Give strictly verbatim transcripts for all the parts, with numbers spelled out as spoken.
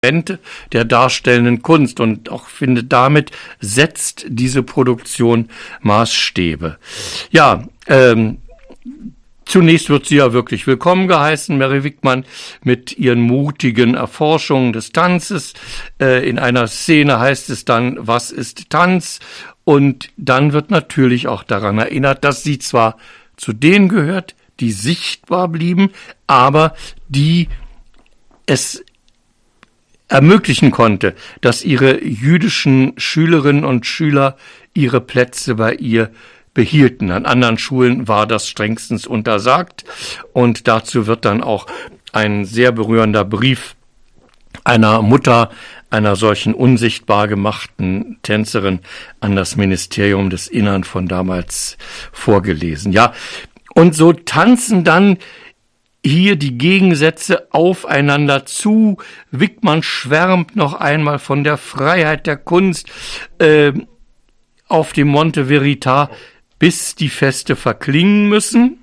der darstellenden Kunst und auch finde, damit setzt diese Produktion Maßstäbe. Ja, ähm, zunächst wird sie ja wirklich willkommen geheißen, Mary Wickmann, mit ihren mutigen Erforschungen des Tanzes. Äh, in einer Szene heißt es dann, was ist Tanz? Und dann wird natürlich auch daran erinnert, dass sie zwar zu denen gehört, die sichtbar blieben, aber die es ermöglichen konnte, dass ihre jüdischen Schülerinnen und Schüler ihre Plätze bei ihr behielten. An anderen Schulen war das strengstens untersagt und dazu wird dann auch ein sehr berührender Brief einer Mutter einer solchen unsichtbar gemachten Tänzerin an das Ministerium des Innern von damals vorgelesen. Ja, und so tanzen dann hier die Gegensätze aufeinander zu. Wickmann schwärmt noch einmal von der Freiheit der Kunst äh, auf dem Monte Verita, bis die Feste verklingen müssen,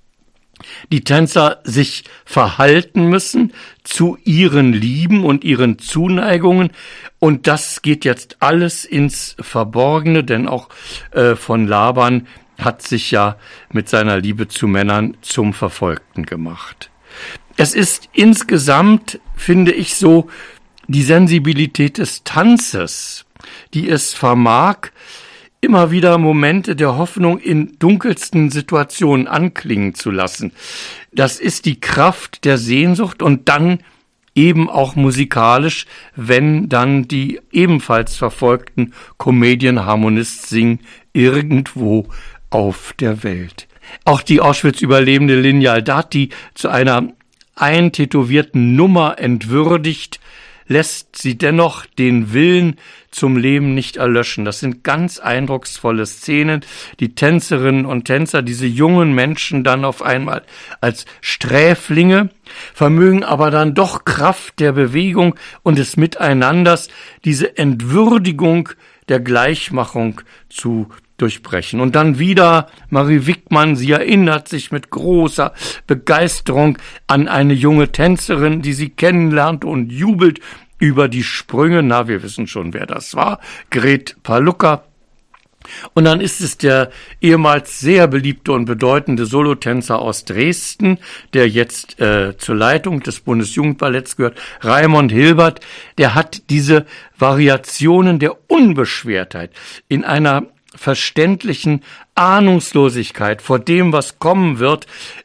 die Tänzer sich verhalten müssen zu ihren Lieben und ihren Zuneigungen. Und das geht jetzt alles ins Verborgene, denn auch äh, von Laban hat sich ja mit seiner Liebe zu Männern zum Verfolgten gemacht. Es ist insgesamt, finde ich, so die Sensibilität des Tanzes, die es vermag, immer wieder Momente der Hoffnung in dunkelsten Situationen anklingen zu lassen. Das ist die Kraft der Sehnsucht und dann eben auch musikalisch, wenn dann die ebenfalls verfolgten Comedian Harmonists singen, irgendwo auf der Welt. Auch die Auschwitz-Überlebende Linya Dat, die zu einer eintätowierten Nummer entwürdigt, lässt sie dennoch den Willen zum Leben nicht erlöschen. Das sind ganz eindrucksvolle Szenen. Die Tänzerinnen und Tänzer, diese jungen Menschen dann auf einmal als Sträflinge, vermögen aber dann doch Kraft der Bewegung und des Miteinanders, diese Entwürdigung der Gleichmachung zu durchbrechen. Und dann wieder Mary Wickmann, sie erinnert sich mit großer Begeisterung an eine junge Tänzerin, die sie kennenlernt und jubelt über die Sprünge. Na, wir wissen schon, wer das war. Gret Palucka. Und dann ist es der ehemals sehr beliebte und bedeutende Solotänzer aus Dresden, der jetzt äh, zur Leitung des Bundesjugendballetts gehört, Raimund Hilbert. Der hat diese Variationen der Unbeschwertheit in einer verständlichen Ahnungslosigkeit vor dem, was kommen wird,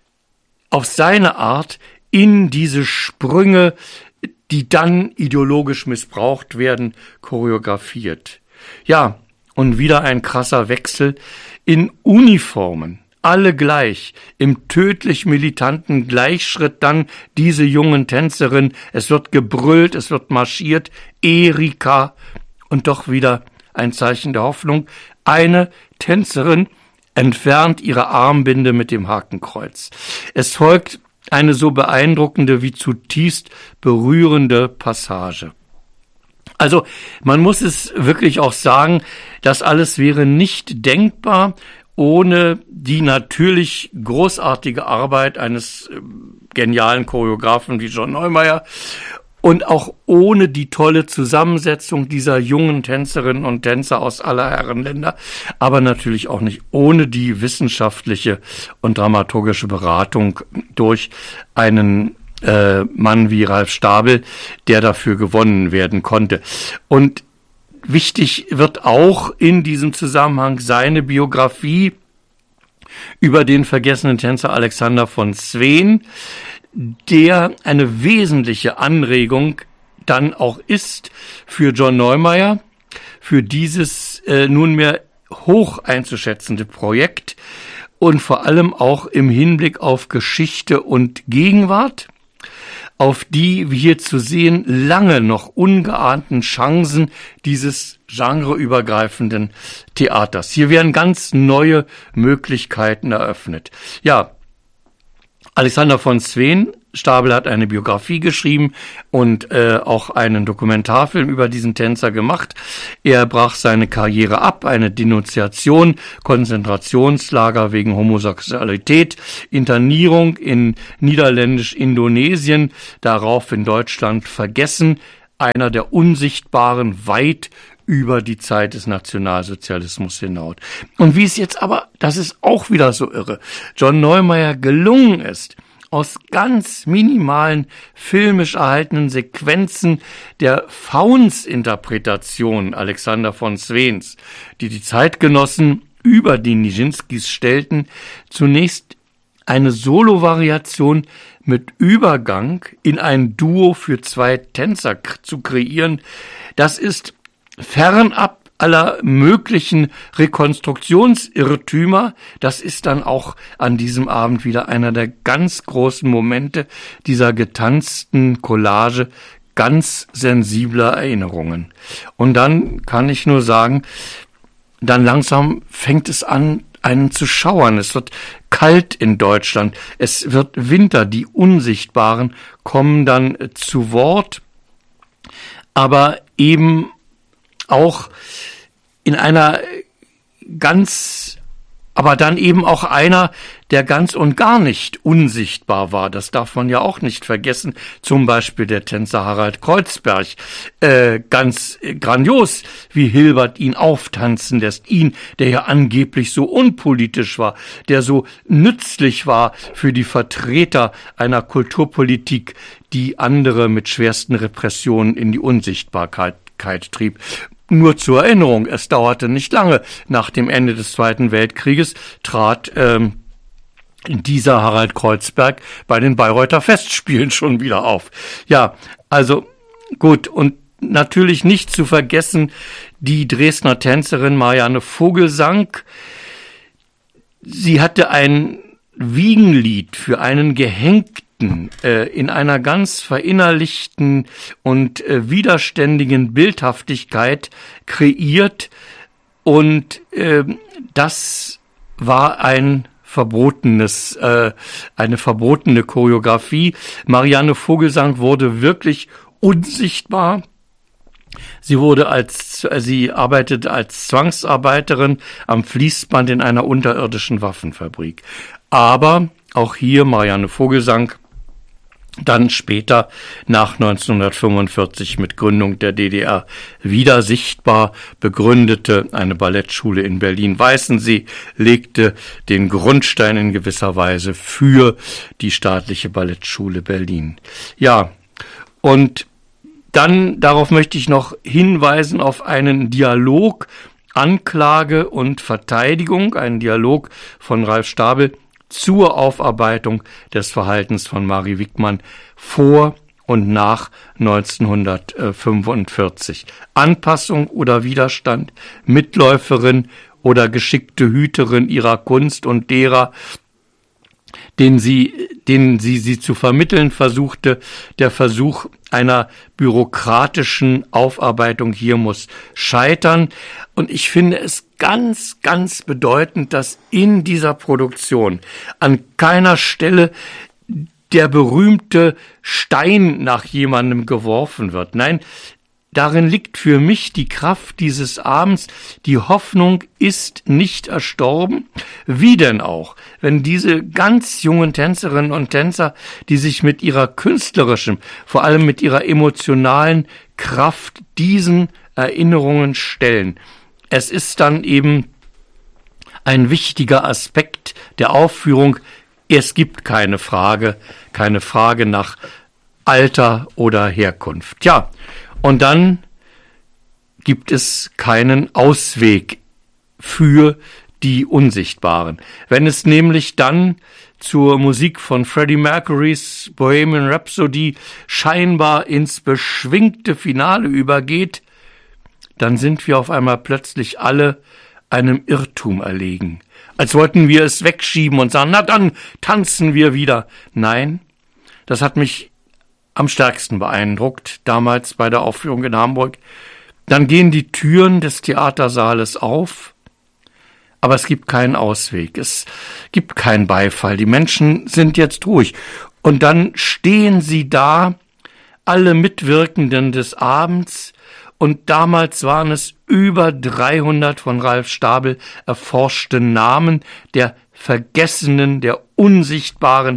auf seine Art in diese Sprünge, die dann ideologisch missbraucht werden, choreografiert. Ja, und wieder ein krasser Wechsel in Uniformen, alle gleich, im tödlich militanten Gleichschritt dann diese jungen Tänzerinnen, es wird gebrüllt, es wird marschiert, Erika, und doch wieder ein Zeichen der Hoffnung. Eine Tänzerin entfernt ihre Armbinde mit dem Hakenkreuz. Es folgt eine so beeindruckende wie zutiefst berührende Passage. Also man muss es wirklich auch sagen, das alles wäre nicht denkbar ohne die natürlich großartige Arbeit eines genialen Choreografen wie John Neumeier und auch ohne die tolle Zusammensetzung dieser jungen Tänzerinnen und Tänzer aus aller Herren Länder, aber natürlich auch nicht ohne die wissenschaftliche und dramaturgische Beratung durch einen äh, Mann wie Ralf Stabel, der dafür gewonnen werden konnte. Und wichtig wird auch in diesem Zusammenhang seine Biografie über den vergessenen Tänzer Alexander von Zween, der eine wesentliche Anregung dann auch ist für John Neumeier, für dieses äh, nunmehr hoch einzuschätzende Projekt und vor allem auch im Hinblick auf Geschichte und Gegenwart, auf die, wie hier zu sehen, lange noch ungeahnten Chancen dieses genreübergreifenden Theaters. Hier werden ganz neue Möglichkeiten eröffnet. Ja, Alexander von Zween, Stabel hat eine Biografie geschrieben und äh, auch einen Dokumentarfilm über diesen Tänzer gemacht. Er brach seine Karriere ab, eine Denunziation, Konzentrationslager wegen Homosexualität, Internierung in Niederländisch-Indonesien, darauf in Deutschland vergessen, einer der Unsichtbaren, weit über die Zeit des Nationalsozialismus hinaus. Und wie es jetzt aber, das ist auch wieder so irre, John Neumeier gelungen ist, aus ganz minimalen filmisch erhaltenen Sequenzen der Fauns-Interpretation Alexander von Svens, die die Zeitgenossen über die Nijinsky's stellten, zunächst eine Solo-Variation mit Übergang in ein Duo für zwei Tänzer zu kreieren. Das ist fernab aller möglichen Rekonstruktionsirrtümer. Das ist dann auch an diesem Abend wieder einer der ganz großen Momente dieser getanzten Collage ganz sensibler Erinnerungen. Und dann kann ich nur sagen, dann langsam fängt es an, einen zu schauern. Es wird kalt in Deutschland. Es wird Winter. Die Unsichtbaren kommen dann zu Wort, aber eben auch in einer ganz, aber dann eben auch einer, der ganz und gar nicht unsichtbar war. Das darf man ja auch nicht vergessen. Zum Beispiel der Tänzer Harald Kreuzberg. Äh, ganz grandios, wie Hilbert ihn auftanzen lässt. Ihn, der ja angeblich so unpolitisch war, der so nützlich war für die Vertreter einer Kulturpolitik, die andere mit schwersten Repressionen in die Unsichtbarkeit trieb. Nur zur Erinnerung, es dauerte nicht lange. Nach dem Ende des Zweiten Weltkrieges trat ähm, dieser Harald Kreuzberg bei den Bayreuther Festspielen schon wieder auf. Ja, also gut, und natürlich nicht zu vergessen die Dresdner Tänzerin Marianne Vogelsang. Sie hatte ein Wiegenlied für einen Gehängten äh, in einer ganz verinnerlichten und äh, widerständigen Bildhaftigkeit kreiert, und äh, das war ein verbotenes, äh, eine verbotene Choreografie. Marianne Vogelsang wurde wirklich unsichtbar. Sie wurde als, sie arbeitete als Zwangsarbeiterin am Fließband in einer unterirdischen Waffenfabrik. Aber auch hier Marianne Vogelsang, dann später nach neunzehnhundertfünfundvierzig mit Gründung der D D R wieder sichtbar, begründete eine Ballettschule in Berlin-Weißensee, legte den Grundstein in gewisser Weise für die staatliche Ballettschule Berlin. Ja, und dann, darauf möchte ich noch hinweisen, auf einen Dialog Anklage und Verteidigung, einen Dialog von Ralf Stabel zur Aufarbeitung des Verhaltens von Marie Wickmann vor und nach neunzehnhundertfünfundvierzig. Anpassung oder Widerstand, Mitläuferin oder geschickte Hüterin ihrer Kunst und derer, den sie, den sie, sie zu vermitteln versuchte. Der Versuch einer bürokratischen Aufarbeitung hier muss scheitern. Und ich finde es ganz, ganz bedeutend, dass in dieser Produktion an keiner Stelle der berühmte Stein nach jemandem geworfen wird. Nein, darin liegt für mich die Kraft dieses Abends. Die Hoffnung ist nicht erstorben. Wie denn auch, wenn diese ganz jungen Tänzerinnen und Tänzer, die sich mit ihrer künstlerischen, vor allem mit ihrer emotionalen Kraft diesen Erinnerungen stellen. Es ist dann eben ein wichtiger Aspekt der Aufführung. Es gibt keine Frage, keine Frage nach Alter oder Herkunft. Ja, und dann gibt es keinen Ausweg für die Unsichtbaren. Wenn es nämlich dann zur Musik von Freddie Mercurys Bohemian Rhapsody scheinbar ins beschwingte Finale übergeht, dann sind wir auf einmal plötzlich alle einem Irrtum erlegen. Als wollten wir es wegschieben und sagen, na dann tanzen wir wieder. Nein, das hat mich am stärksten beeindruckt, damals bei der Aufführung in Hamburg. Dann gehen die Türen des Theatersaales auf, aber es gibt keinen Ausweg, es gibt keinen Beifall. Die Menschen sind jetzt ruhig. Und dann stehen sie da, alle Mitwirkenden des Abends, und damals waren es über dreihundert von Ralf Stabel erforschte Namen der Vergessenen, der Unsichtbaren,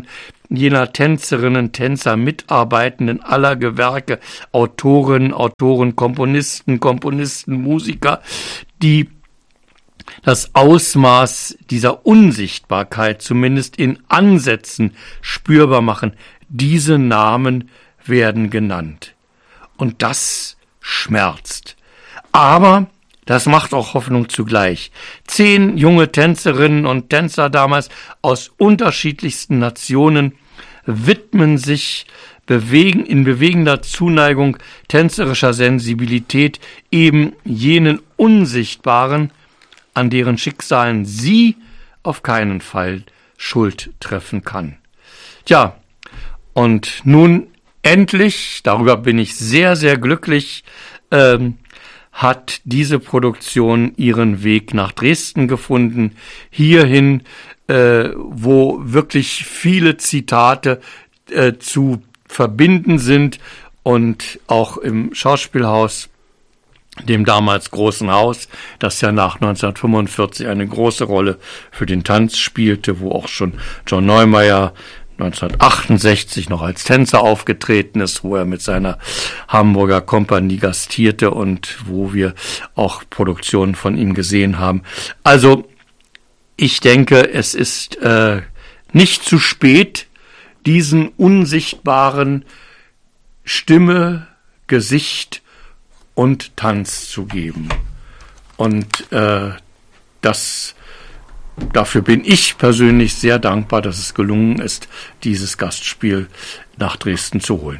jener Tänzerinnen, Tänzer, Mitarbeitenden aller Gewerke, Autoren, Autoren, Komponisten, Komponisten, Musiker, die das Ausmaß dieser Unsichtbarkeit zumindest in Ansätzen spürbar machen. Diese Namen werden genannt. Und das schmerzt. Aber das macht auch Hoffnung zugleich. Zehn junge Tänzerinnen und Tänzer damals aus unterschiedlichsten Nationen widmen sich bewegen, in bewegender Zuneigung tänzerischer Sensibilität eben jenen Unsichtbaren, an deren Schicksalen sie auf keinen Fall Schuld treffen kann. Tja, und nun endlich, darüber bin ich sehr, sehr glücklich, ähm, hat diese Produktion ihren Weg nach Dresden gefunden, hierhin, äh, wo wirklich viele Zitate äh, zu verbinden sind und auch im Schauspielhaus, dem damals Großen Haus, das ja nach neunzehnhundertfünfundvierzig eine große Rolle für den Tanz spielte, wo auch schon John Neumeier neunzehnhundertachtundsechzig noch als Tänzer aufgetreten ist, wo er mit seiner Hamburger Kompanie gastierte und wo wir auch Produktionen von ihm gesehen haben. Also ich denke, es ist äh, nicht zu spät, diesen unsichtbaren Stimme, Gesicht und Tanz zu geben. Und äh, das Dafür bin ich persönlich sehr dankbar, dass es gelungen ist, dieses Gastspiel nach Dresden zu holen.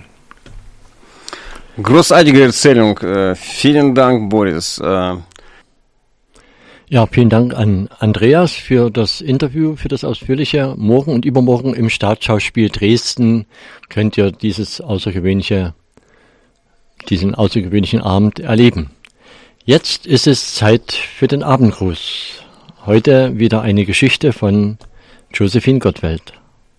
Großartige Erzählung. Äh, vielen Dank, Boris. Äh ja, vielen Dank an Andreas für das Interview, für das ausführliche. Morgen und übermorgen im Staatsschauspiel Dresden könnt ihr dieses außergewöhnliche, diesen außergewöhnlichen Abend erleben. Jetzt ist es Zeit für den Abendgruß. Heute wieder eine Geschichte von Josephine Gottwald.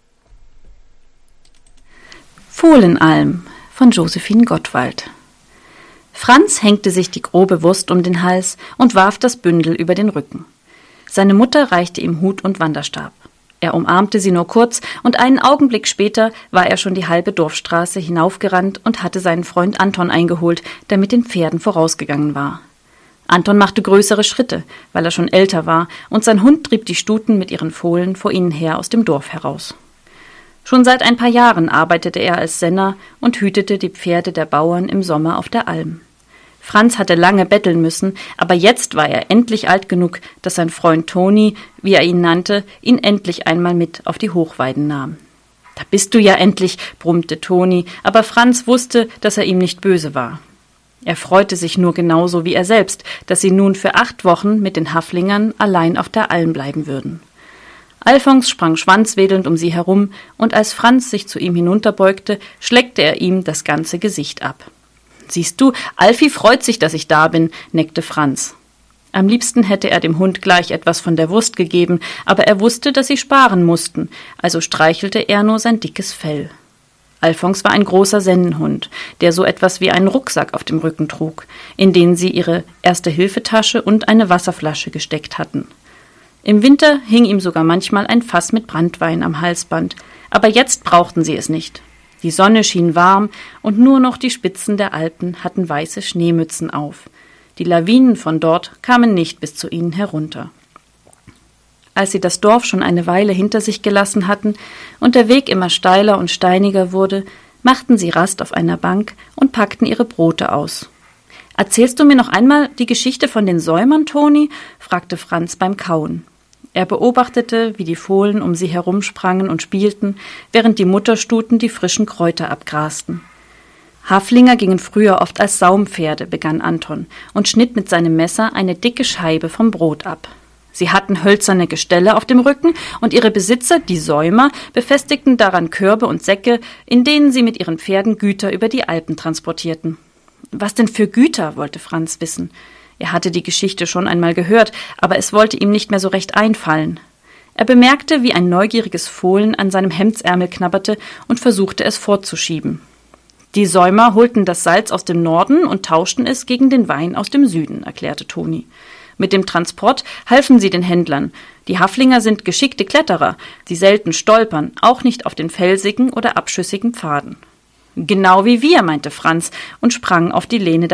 Fohlenalm von Josephine Gottwald. Franz hängte sich die grobe Wurst um den Hals und warf das Bündel über den Rücken. Seine Mutter reichte ihm Hut und Wanderstab. Er umarmte sie nur kurz und einen Augenblick später war er schon die halbe Dorfstraße hinaufgerannt und hatte seinen Freund Anton eingeholt, der mit den Pferden vorausgegangen war. Anton machte größere Schritte, weil er schon älter war, und sein Hund trieb die Stuten mit ihren Fohlen vor ihnen her aus dem Dorf heraus. Schon seit ein paar Jahren arbeitete er als Senner und hütete die Pferde der Bauern im Sommer auf der Alm. Franz hatte lange betteln müssen, aber jetzt war er endlich alt genug, dass sein Freund Toni, wie er ihn nannte, ihn endlich einmal mit auf die Hochweiden nahm. »Da bist du ja endlich«, brummte Toni, aber Franz wusste, dass er ihm nicht böse war. Er freute sich nur genauso wie er selbst, dass sie nun für acht Wochen mit den Haflingern allein auf der Alm bleiben würden. Alfons sprang schwanzwedelnd um sie herum, und als Franz sich zu ihm hinunterbeugte, schleckte er ihm das ganze Gesicht ab. »Siehst du, Alfie freut sich, dass ich da bin«, neckte Franz. Am liebsten hätte er dem Hund gleich etwas von der Wurst gegeben, aber er wusste, dass sie sparen mussten, also streichelte er nur sein dickes Fell. Alfons war ein großer Sennenhund, der so etwas wie einen Rucksack auf dem Rücken trug, in den sie ihre Erste-Hilfe-Tasche und eine Wasserflasche gesteckt hatten. Im Winter hing ihm sogar manchmal ein Fass mit Branntwein am Halsband, aber jetzt brauchten sie es nicht. Die Sonne schien warm und nur noch die Spitzen der Alpen hatten weiße Schneemützen auf. Die Lawinen von dort kamen nicht bis zu ihnen herunter. Als sie das Dorf schon eine Weile hinter sich gelassen hatten und der Weg immer steiler und steiniger wurde, machten sie Rast auf einer Bank und packten ihre Brote aus. »Erzählst du mir noch einmal die Geschichte von den Säumern, Toni?« fragte Franz beim Kauen. Er beobachtete, wie die Fohlen um sie herumsprangen und spielten, während die Mutterstuten die frischen Kräuter abgrasten. Haflinger gingen früher oft als Saumpferde, begann Anton, und schnitt mit seinem Messer eine dicke Scheibe vom Brot ab. Sie hatten hölzerne Gestelle auf dem Rücken und ihre Besitzer, die Säumer, befestigten daran Körbe und Säcke, in denen sie mit ihren Pferden Güter über die Alpen transportierten. Was denn für Güter, wollte Franz wissen. Er hatte die Geschichte schon einmal gehört, aber es wollte ihm nicht mehr so recht einfallen. Er bemerkte, wie ein neugieriges Fohlen an seinem Hemdsärmel knabberte und versuchte es fortzuschieben. Die Säumer holten das Salz aus dem Norden und tauschten es gegen den Wein aus dem Süden, erklärte Toni. Mit dem Transport halfen sie den Händlern. Die Haflinger sind geschickte Kletterer, die selten stolpern, auch nicht auf den felsigen oder abschüssigen Pfaden. Genau wie wir, meinte Franz und sprang auf die Lehne